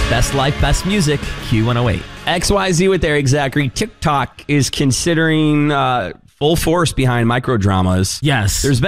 Best life, best music, Q108. XYZ with Eric Zachary. TikTok is considering full force behind microdramas. Yes. There's